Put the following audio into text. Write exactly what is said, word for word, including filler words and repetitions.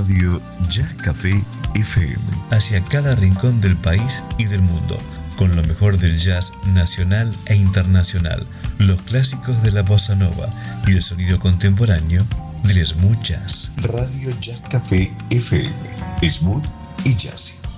Radio Jazz Café F M. Hacia cada rincón del país y del mundo, con lo mejor del jazz nacional e internacional, los clásicos de la bossa nova y el sonido contemporáneo del smooth jazz. Radio Jazz Café F M, smooth y jazzy.